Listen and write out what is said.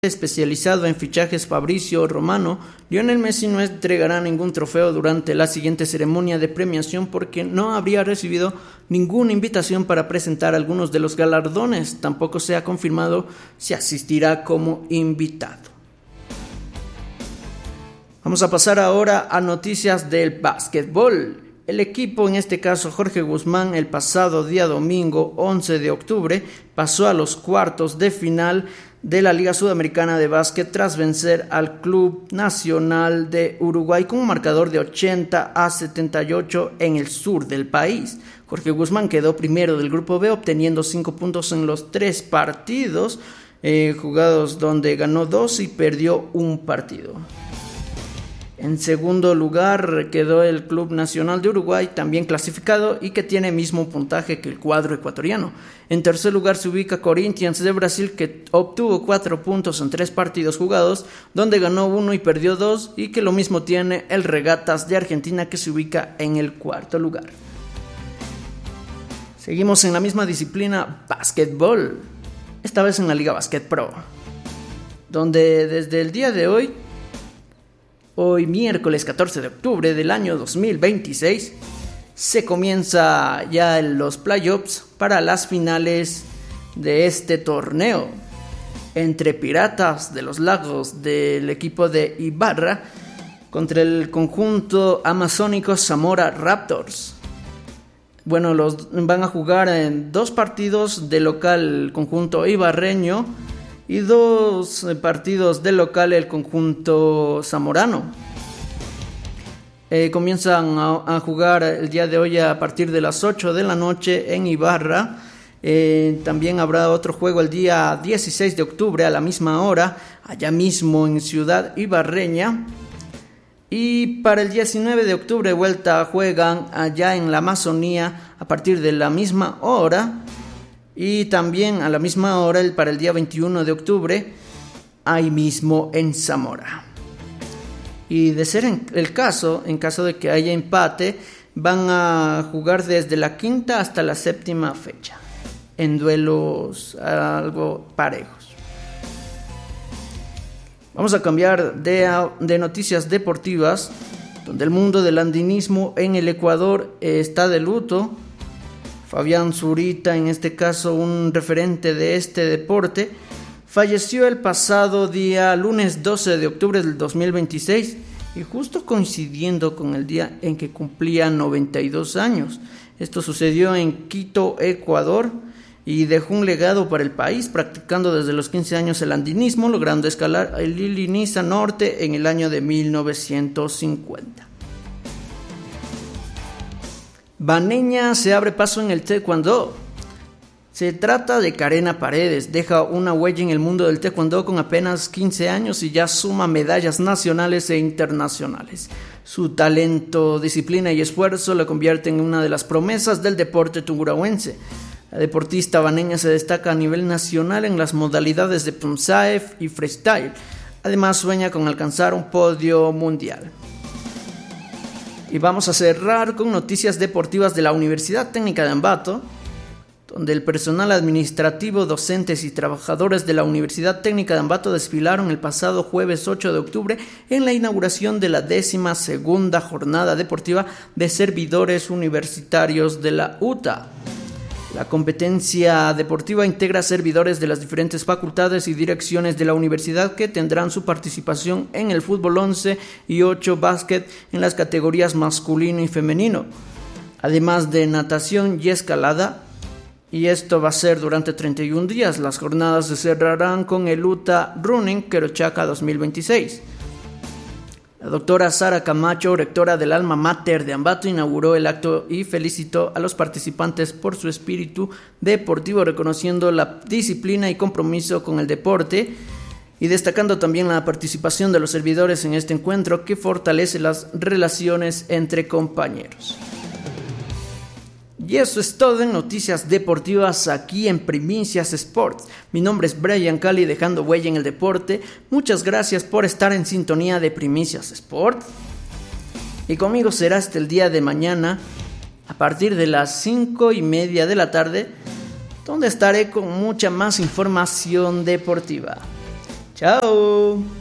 especializado en fichajes Fabrizio Romano, Lionel Messi no entregará ningún trofeo durante la siguiente ceremonia de premiación porque no habría recibido ninguna invitación para presentar algunos de los galardones. Tampoco se ha confirmado si asistirá como invitado. Vamos a pasar ahora a noticias del básquetbol. El equipo, en este caso Jorge Guzmán, el pasado día domingo 11 de octubre, pasó a los cuartos de final de la Liga Sudamericana de Básquet tras vencer al Club Nacional de Uruguay con un marcador de 80-78 en el sur del país. Jorge Guzmán quedó primero del grupo B, obteniendo 5 puntos en los 3 partidos jugados, donde ganó 2 y perdió un partido. En segundo lugar quedó el Club Nacional de Uruguay, también clasificado y que tiene mismo puntaje que el cuadro ecuatoriano. En tercer lugar se ubica Corinthians de Brasil, que obtuvo 4 puntos en 3 partidos jugados, donde ganó 1 y perdió 2, y que lo mismo tiene el Regatas de Argentina, que se ubica en el cuarto lugar. Seguimos en la misma disciplina, básquetbol, esta vez en la Liga Básquet Pro, donde desde el día de hoy miércoles 14 de octubre del año 2026, se comienza ya los playoffs para las finales de este torneo entre Piratas de los Lagos del equipo de Ibarra contra el conjunto amazónico Zamora Raptors. Bueno, los van a jugar en 2 partidos de local el conjunto ibarreño y 2 partidos de local el conjunto zamorano. Comienzan a jugar el día de hoy a partir de las 8 de la noche en Ibarra. También habrá otro juego el día 16 de octubre a la misma hora, allá mismo en Ciudad Ibarreña. Y para el 19 de octubre vuelta juegan allá en la Amazonía a partir de la misma hora. Y también a la misma hora para el día 21 de octubre, ahí mismo en Zamora. Y de ser el caso, en caso de que haya empate, van a jugar desde la 5ª hasta la 7ª fecha, en duelos algo parejos. Vamos a cambiar de noticias deportivas, donde el mundo del andinismo en el Ecuador está de luto. Fabián Zurita, en este caso un referente de este deporte, falleció el pasado día lunes 12 de octubre del 2026 y justo coincidiendo con el día en que cumplía 92 años. Esto sucedió en Quito, Ecuador, y dejó un legado para el país, practicando desde los 15 años el andinismo, logrando escalar el Iliniza Norte en el año de 1950. Baneña se abre paso en el taekwondo. Se trata de Karena Paredes, deja una huella en el mundo del taekwondo con apenas 15 años y ya suma medallas nacionales e internacionales. Su talento, disciplina y esfuerzo la convierten en una de las promesas del deporte tungurahuense. La deportista baneña se destaca a nivel nacional en las modalidades de punzaef y freestyle. Además sueña con alcanzar un podio mundial. Y vamos a cerrar con noticias deportivas de la Universidad Técnica de Ambato, donde el personal administrativo, docentes y trabajadores de la Universidad Técnica de Ambato desfilaron el pasado jueves 8 de octubre en la inauguración de la 12ª jornada deportiva de servidores universitarios de la UTA. La competencia deportiva integra servidores de las diferentes facultades y direcciones de la universidad que tendrán su participación en el fútbol 11 y 8 básquet en las categorías masculino y femenino, además de natación y escalada, y esto va a ser durante 31 días. Las jornadas se cerrarán con el UTA Running Querochaca 2026. La doctora Sara Camacho, rectora del Alma Mater de Ambato, inauguró el acto y felicitó a los participantes por su espíritu deportivo, reconociendo la disciplina y compromiso con el deporte y destacando también la participación de los servidores en este encuentro que fortalece las relaciones entre compañeros. Y eso es todo en noticias deportivas aquí en Primicias Sports. Mi nombre es Brian Cali, dejando huella en el deporte. Muchas gracias por estar en sintonía de Primicias Sports. Y conmigo será hasta el día de mañana, a partir de las 5:30 de la tarde, donde estaré con mucha más información deportiva. Chao.